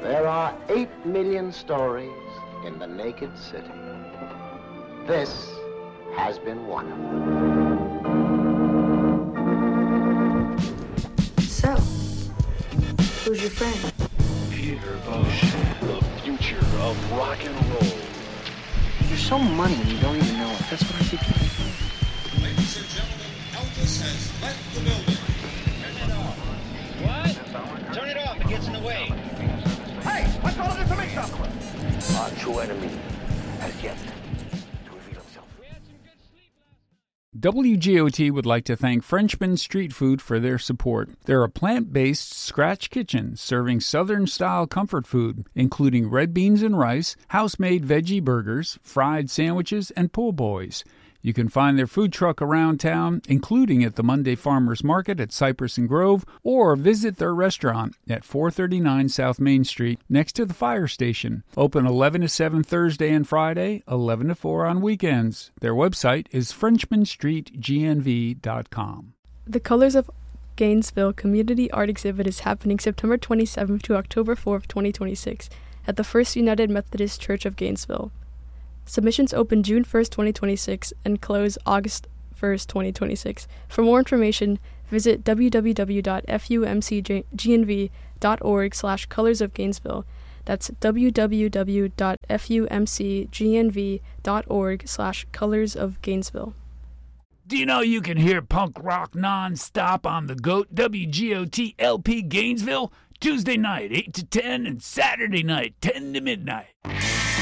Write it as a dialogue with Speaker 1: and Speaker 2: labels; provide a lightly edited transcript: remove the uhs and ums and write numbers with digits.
Speaker 1: There are 8 million stories in the naked city. This has been one of them.
Speaker 2: So, who's your friend?
Speaker 3: Peter Bush, the future of rock and roll.
Speaker 4: You're so money and you don't even know it. That's what I keep telling you.
Speaker 5: Ladies and gentlemen, Elvis has left the building.
Speaker 6: Turn it off. What? Turn it off. It gets in the way.
Speaker 7: Hey, what's all this mix up?
Speaker 8: Our true enemy has yet to reveal himself.
Speaker 9: WGOT would like to thank Frenchman Street Food for their support. They're a plant-based scratch kitchen serving Southern-style comfort food, including red beans and rice, house-made veggie burgers, fried sandwiches, and po' boys. You can find their food truck around town, including at the Monday Farmers Market at Cypress and Grove, or visit their restaurant at 439 South Main Street next to the fire station. Open 11 to 7 Thursday and Friday, 11 to 4 on weekends. Their website is FrenchmanStreetGNV.com.
Speaker 10: The Colors of Gainesville Community Art Exhibit is happening September 27th to October 4th, 2026 at the First United Methodist Church of Gainesville. Submissions open June 1st, 2026 and close August 1st, 2026. For more information, visit www.fumcgnv.org/Colors of Gainesville. That's www.fumcgnv.org/Colors of Gainesville.
Speaker 9: Do you know you can hear punk rock non-stop on the GOAT WGOT LP Gainesville? Tuesday night, 8 to 10, and Saturday night, 10 to midnight.